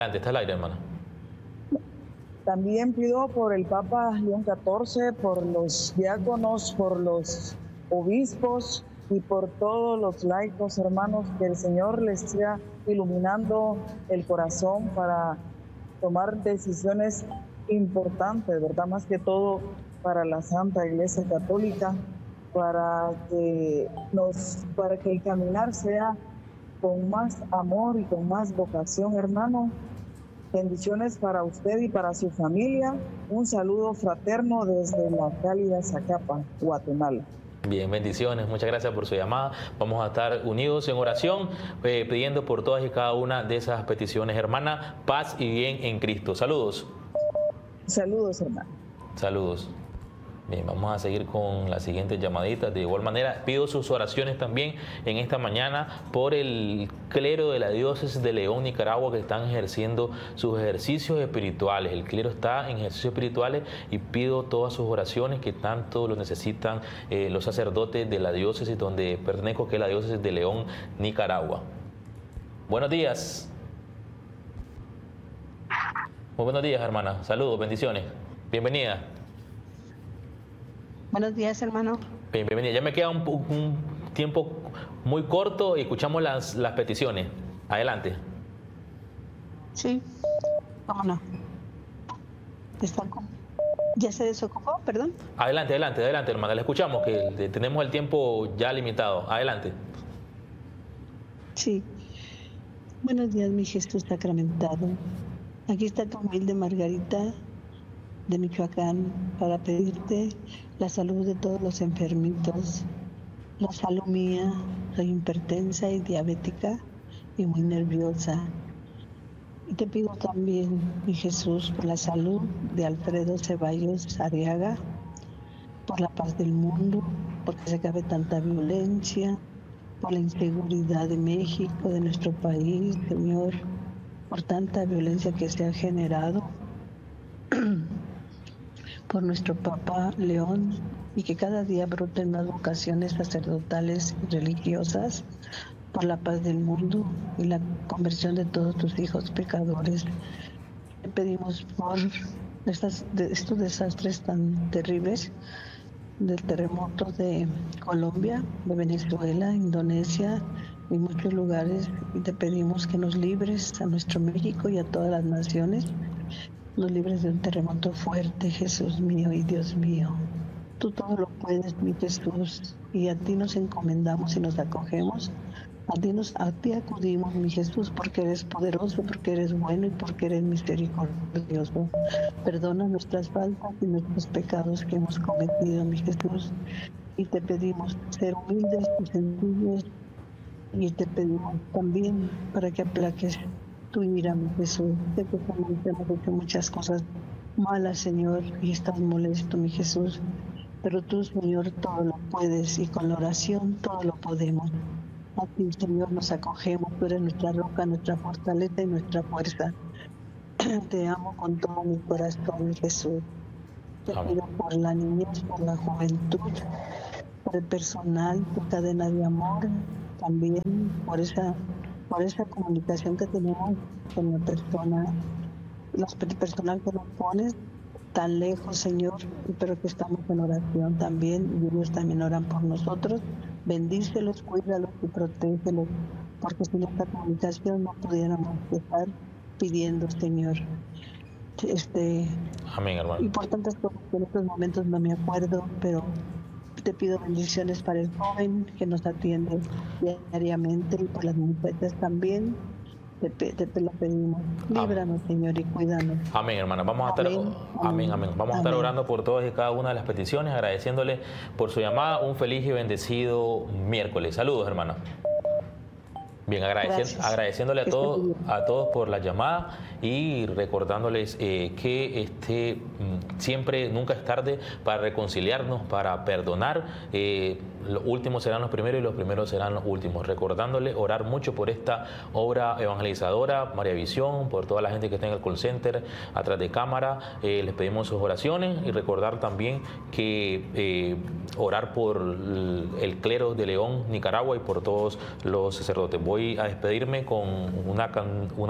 Adelante, está al aire, hermana. También pido por el Papa León XIV, por los diáconos, por los obispos y por todos los laicos, hermanos, que el Señor les siga iluminando el corazón para tomar decisiones importantes, ¿verdad? Más que todo para la Santa Iglesia Católica, para que el caminar sea con más amor y con más vocación, hermano. Bendiciones para usted y para su familia. Un saludo fraterno desde la cálida Zacapa, Guatemala. Bien, bendiciones. Muchas gracias por su llamada. Vamos a estar unidos en oración, pidiendo por todas y cada una de esas peticiones. Hermana, paz y bien en Cristo. Saludos. Saludos, hermano. Saludos. Bien, vamos a seguir con las siguientes llamaditas. De igual manera, pido sus oraciones también en esta mañana por el clero de la diócesis de León, Nicaragua, que están ejerciendo sus ejercicios espirituales. El clero está en ejercicios espirituales y pido todas sus oraciones que tanto lo necesitan los sacerdotes de la diócesis donde pertenezco, que es la diócesis de León, Nicaragua. Buenos días. Muy buenos días, hermana. Saludos, bendiciones. Bienvenida. Buenos días, hermano. Bienvenida. Ya me queda un tiempo muy corto y escuchamos las peticiones. Adelante. Sí, cómo no. ¿Ya se desocupó? Perdón. Adelante, hermana. Le escuchamos, que tenemos el tiempo ya limitado. Adelante. Sí. Buenos días, mi Jesús sacramentado. Aquí está tu humilde Margarita de Michoacán para pedirte la salud de todos los enfermitos, la salud mía. Soy hipertensa y diabética y muy nerviosa. Y te pido también, mi Jesús, por la salud de Alfredo Ceballos Arriaga, por la paz del mundo, porque se acabe tanta violencia, por la inseguridad de México, de nuestro país, Señor, por tanta violencia que se ha generado, por nuestro Papa León, y que cada día broten más vocaciones sacerdotales y religiosas, por la paz del mundo y la conversión de todos tus hijos pecadores. Te pedimos por estos desastres tan terribles del terremoto de Colombia, de Venezuela, Indonesia y muchos lugares, y te pedimos que nos libres a nuestro México y a todas las naciones, nos libres de un terremoto fuerte, Jesús mío y Dios mío. Tú todo lo puedes, mi Jesús, y a ti nos encomendamos y nos acogemos. A ti acudimos, mi Jesús, porque eres poderoso, porque eres bueno y porque eres misericordioso. Perdona nuestras faltas y nuestros pecados que hemos cometido, mi Jesús. Y te pedimos ser humildes y sencillos. Y te pedimos también para que aplaques tu ira, mi Jesús. Sé que hemos hecho muchas cosas malas, Señor, y estás molesto, mi Jesús. Pero tú, Señor, todo lo puedes, y con la oración todo lo podemos. A ti, Señor, nos acogemos. Tú eres nuestra roca, nuestra fortaleza y nuestra fuerza. Te amo con todo mi corazón, mi Jesús. Te pido por la niñez, por la juventud, por el personal, tu cadena de amor, también por esa comunicación que tenemos con la persona, el personal que nos pones tan lejos, Señor, pero que estamos en oración también, y ellos también oran por nosotros. Bendícelos, cuídalos y protégelos, porque sin esta comunicación no pudiéramos estar pidiendo, Señor. Amén, hermano. Y por tantas cosas que en estos momentos no me acuerdo, pero te pido bendiciones para el joven que nos atiende diariamente, y por las mujeres también. Te lo pedimos. Líbranos, Señor, y cuídanos. Amén, hermana. Vamos a estar, amén. Vamos a estar orando por todas y cada una de las peticiones, agradeciéndole por su llamada. Un feliz y bendecido miércoles. Saludos, hermana. Bien, agradeciéndole a todos por la llamada y recordándoles que siempre, nunca es tarde para reconciliarnos, para perdonar. Los últimos serán los primeros y los primeros serán los últimos. Recordándole orar mucho por esta obra evangelizadora, María Visión, por toda la gente que está en el call center, atrás de cámara. Les pedimos sus oraciones y recordar también que orar por el clero de León, Nicaragua, y por todos los sacerdotes. Voy a despedirme con una